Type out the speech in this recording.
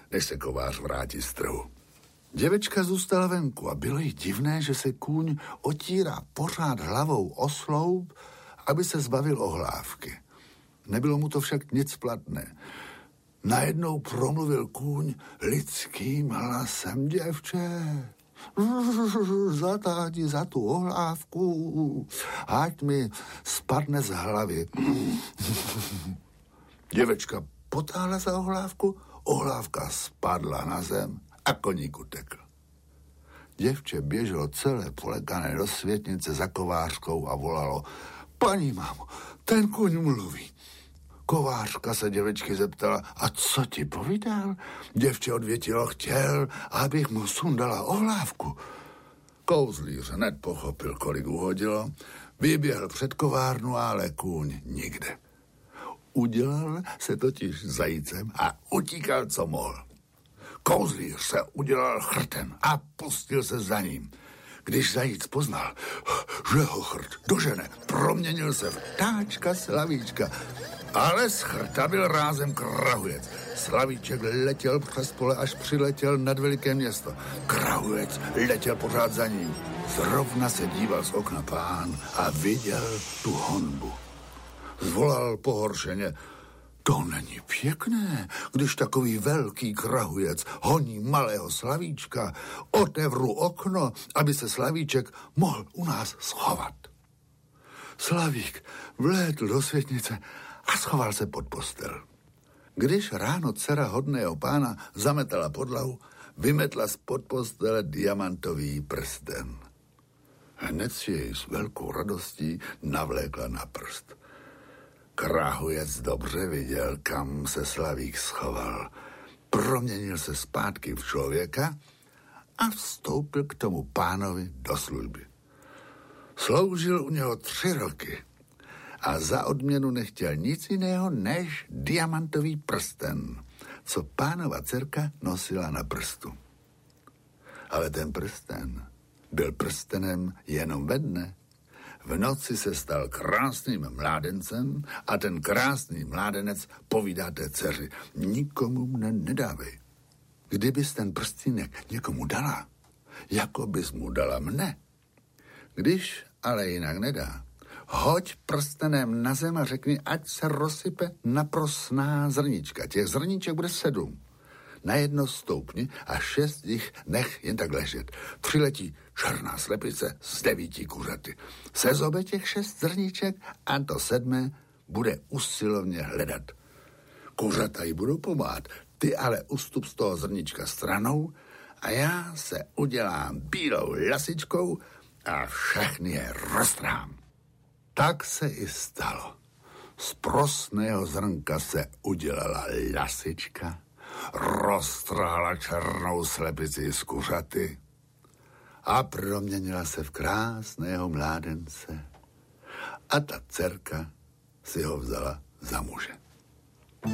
než se kovář vrátí z trhu. Děvečka zůstala venku a bylo jí divné, že se kůň otírá pořád hlavou o sloup, aby se zbavil ohlávky. Nebylo mu to však nic platné. Najednou promluvil kůň lidským hlasem: děvče, zatáhni za tu ohlávku, ať mi spadne z hlavy. Děvečka potáhla za ohlávku, ohlávka spadla na zem a koník utekl. Děvče běželo celé polekané do světnice za kovářkou a volalo: paní mámo, ten kůň mluví. Kovářka se děvečky zeptala: a co ti povídal? Děvče odvětilo: chtěl, abych mu sundala ohlávku. Kouzlíř hned pochopil, kolik uhodilo, vyběhl před kovárnu, ale kůň nikde. Udělal se totiž zajícem a utíkal, co mohl. Kouzlíř se udělal chrtem a pustil se za ním. Když zajíc poznal, že ho chrt dožene, proměnil se v ptáčka Slavíčka, ale z chrta byl rázem krahujec. Slavíček letěl přes pole, až přiletěl nad veliké město. Krahujec letěl pořád za ním. Zrovna se díval z okna pán a viděl tu honbu. Zvolal pohoršeně: to není pěkné, když takový velký krahujec honí malého Slavíčka. Otevřu okno, aby se Slavíček mohl u nás schovat. Slavík vlétl do světnice a schoval se pod postel. Když ráno dcera hodného pána zametala podlahu, vymetla spod postele diamantový prsten. Hned si jej s velkou radostí navlékla na prst. Krahujec dobře viděl, kam se Slavík schoval. Proměnil se zpátky v člověka a vstoupil k tomu pánovi do služby. Sloužil u něho 3 roky a za odměnu nechtěl nic jiného než diamantový prsten, co pánova dcerka nosila na prstu. Ale ten prsten byl prstenem jenom ve dne. V noci se stal krásným mládencem a ten krásný mládenec povídá té dceři: nikomu mne nedávej. Kdybys ten prstínek někomu dala, jako bys mu dala mne. Když ale jinak nedá, hoď prstenem na zem a řekni, ať se rozsype na prosná zrnička. Těch zrníček bude 7. Na jedno stoupni a 6 jich nech jen tak ležet. Přiletí černá slepice s 9 kuřaty. Sezobe těch 6 zrníček a to 7. bude usilovně hledat. Kuřata jí budou pomáhat, ty ale ustup z toho zrnička stranou a já se udělám bílou lasičkou a všechny je roztrhám. Tak se i stalo. Z prosného zrnka se udělala lasička, roztrhala černou slepici z kuřaty a proměnila se v krásného mládence. A ta dcerka si ho vzala za muže.